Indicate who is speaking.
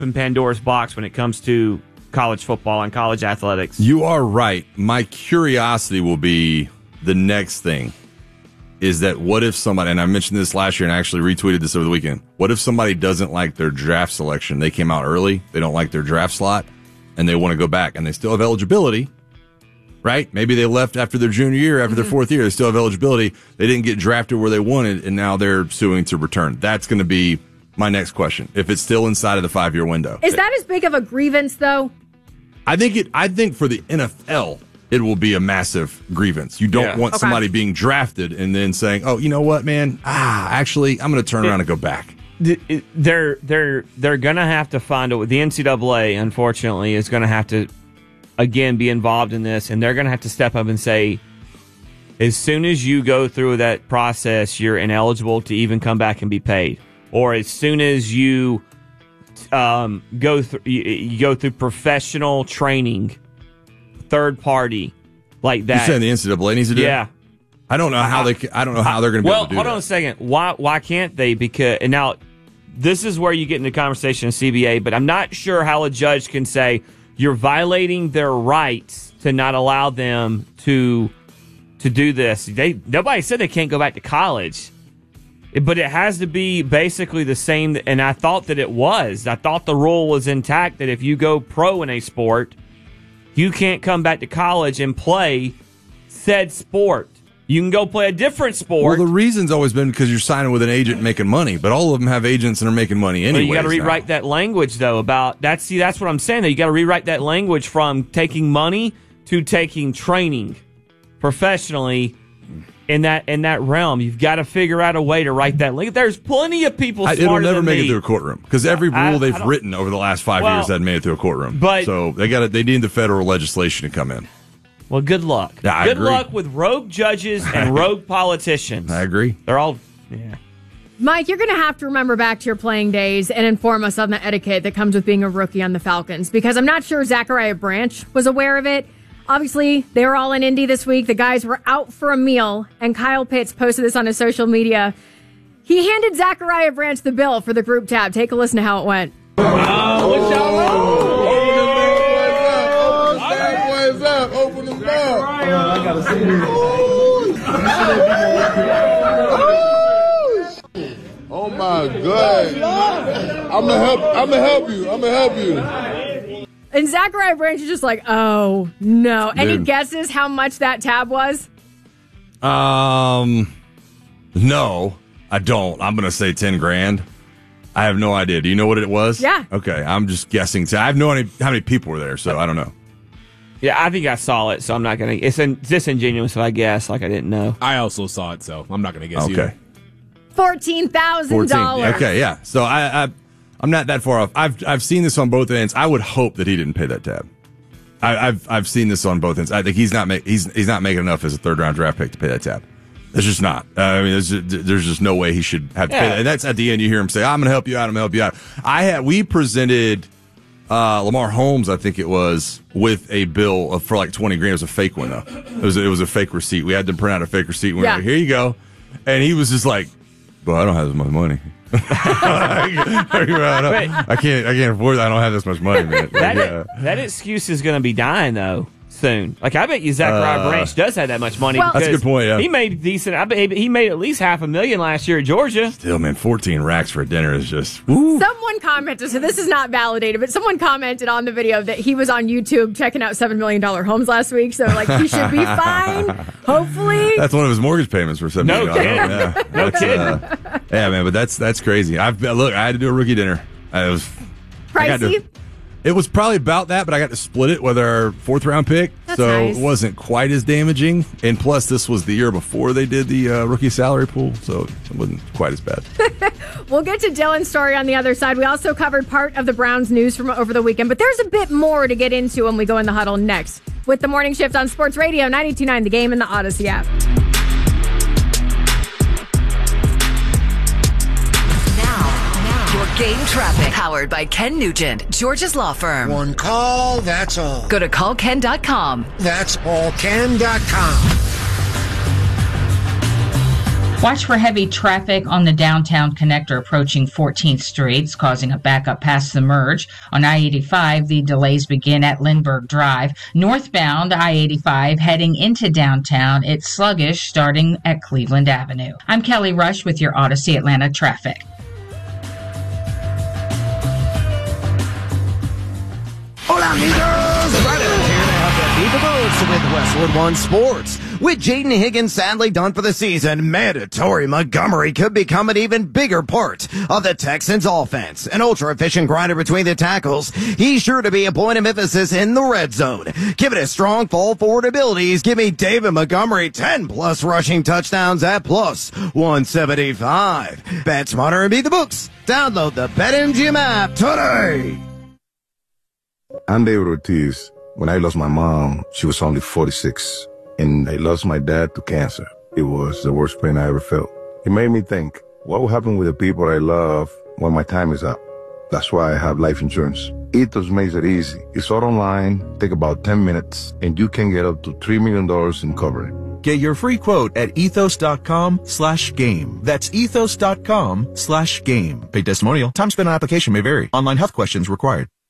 Speaker 1: open Pandora's box when it comes to college football and college athletics.
Speaker 2: You are right. My curiosity will be the next thing is that what if somebody, and I mentioned this last year and I actually retweeted this over the weekend, what if somebody doesn't like their draft selection? They came out early, they don't like their draft slot, and they want to go back, and they still have eligibility, right? Maybe they left after their junior year, after their fourth year, they still have eligibility. They didn't get drafted where they wanted, and now they're suing to return. That's going to be my next question, if it's still inside of the 5-year window.
Speaker 3: Is that as big of a grievance, though?
Speaker 2: I think for the NFL, it will be a massive grievance. You don't want somebody being drafted and then saying, "Oh, you know what, man? Actually, I'm going to turn around and go back."
Speaker 1: They're going to have to find the NCAA, unfortunately, is going to have to again be involved in this, and they're going to have to step up and say, as soon as you go through that process, you're ineligible to even come back and be paid, or as soon as you go through professional training, third party like that.
Speaker 2: You saying the NCAA needs to do it?
Speaker 1: Yeah.
Speaker 2: I don't know how they're going to be able to do that.
Speaker 1: Well, hold on a second. Why can't they? Because and now this is where you get into the conversation in CBA, but I'm not sure how a judge can say you're violating their rights to not allow them to do this. Nobody said they can't go back to college. But it has to be basically the same, and I thought that it was. I thought the rule was intact that if you go pro in a sport, you can't come back to college and play said sport. You can go play a different sport.
Speaker 2: Well, the reason's always been because you're signing with an agent making money, but all of them have agents and are making money anyway.
Speaker 1: You got to rewrite that language, though, about that. See, that's what I'm saying, though. You got to rewrite that language from taking money to taking training professionally. In that realm, you've got to figure out a way to write that link. There's plenty of people smarter
Speaker 2: it'll never
Speaker 1: than
Speaker 2: make
Speaker 1: me.
Speaker 2: it through a courtroom because every rule they've written over the last 5 years hasn't made it through a courtroom.
Speaker 1: But,
Speaker 2: so they need the federal legislation to come in.
Speaker 1: Well, good luck.
Speaker 2: Yeah, I
Speaker 1: good
Speaker 2: agree.
Speaker 1: luck with rogue judges and rogue politicians.
Speaker 2: I agree.
Speaker 1: They're all, yeah.
Speaker 3: Mike, you're going to have to remember back to your playing days and inform us on the etiquette that comes with being a rookie on the Falcons, because I'm not sure Zachariah Branch was aware of it. Obviously, they were all in Indy this week. The guys were out for a meal, and Kyle Pitts posted this on his social media. He handed Zachariah Branch the bill for the group tab. Take a listen to how it went.
Speaker 4: What y'all want? Boys up. Open the door. I gotta see this. Oh my God. I'm gonna help you.
Speaker 3: And Zachariah Branch is just like, oh, no. Any guesses how much that tab was?
Speaker 2: No, I don't. I'm going to say 10 grand. I have no idea. Do you know what it was?
Speaker 3: Yeah.
Speaker 2: Okay, I'm just guessing. I have no idea how many people were there, so I don't know.
Speaker 1: Yeah, I think I saw it, so I'm not going to. It's disingenuous if I guess like I didn't know.
Speaker 5: I also saw it, so I'm not going to guess
Speaker 2: Okay.
Speaker 3: $14,000.
Speaker 2: Okay, yeah. So I'm not that far off. I've seen this on both ends. I would hope that he didn't pay that tab. I've seen this on both ends. I think he's not making enough as a third-round draft pick to pay that tab. It's just not. I mean, there's just no way he should have to pay that. And that's at the end. You hear him say, "I'm going to help you out. I'm going to help you out." We presented Lamar Holmes, I think it was, with a bill for like 20 grand. It was a fake one though. It was a fake receipt. We had them print out a fake receipt. And we were like, "Here you go," and he was just like, "Well, I don't have as much money." I can't afford that. I don't have this much money, man.
Speaker 1: That excuse is going to be dying though soon. Like I bet you Zachariah Branch does have that much money.
Speaker 3: Well,
Speaker 2: that's a good point. Yeah,
Speaker 1: he made decent. I bet he made at least $500,000 last year at Georgia.
Speaker 2: Still, man, 14 racks for a dinner is just.
Speaker 3: Woo. Someone commented, so this is not validated, but someone commented on the video that he was on YouTube checking out $7 million homes last week. So like he should be fine. Hopefully,
Speaker 2: that's one of his mortgage payments for $7 million.
Speaker 1: No kidding.
Speaker 2: Yeah.
Speaker 1: No kidding.
Speaker 2: Yeah, man, but that's crazy. I had to do a rookie dinner. It was
Speaker 3: pricey.
Speaker 2: It was probably about that, but I got to split it with our 4th-round pick,
Speaker 3: That's
Speaker 2: so
Speaker 3: nice.
Speaker 2: It wasn't quite as damaging. And plus, this was the year before they did the rookie salary pool, so it wasn't quite as bad.
Speaker 3: We'll get to Dylan's story on the other side. We also covered part of the Browns news from over the weekend, but there's a bit more to get into when we go in the huddle next with the Morning Shift on Sports Radio 92.9 The Game and the Odyssey app.
Speaker 6: Game traffic powered by Ken Nugent, Georgia's law firm.
Speaker 7: One call, that's all.
Speaker 6: Go to callken.com.
Speaker 7: That's allken.com.
Speaker 8: Watch for heavy traffic on the downtown connector approaching 14th Street. It's causing a backup past the merge. On I-85, the delays begin at Lindbergh Drive. Northbound I-85 heading into downtown, it's sluggish starting at Cleveland Avenue. I'm Kelly Rush with your Odyssey Atlanta traffic.
Speaker 9: Hola, amigos! Right out here to have the Beat the Boots with Westwood One Sports. With Jaden Higgins sadly done for the season, Mandatory Montgomery could become an even bigger part of the Texans' offense. An ultra-efficient grinder between the tackles, he's sure to be a point of emphasis in the red zone. Given his strong fall forward abilities, give me David Montgomery 10-plus rushing touchdowns at plus 175. Bet smarter and beat the books. Download the BetMGM app today.
Speaker 10: I'm David Ortiz. When I lost my mom, she was only 46. And I lost my dad to cancer. It was the worst pain I ever felt. It made me think, what will happen with the people I love when my time is up? That's why I have life insurance. Ethos makes it easy. It's all online, take about 10 minutes, and you can get up to $3 million in coverage.
Speaker 11: Get your free quote at ethos.com/game. That's ethos.com/game. Paid testimonial. Time spent on application may vary. Online health questions required.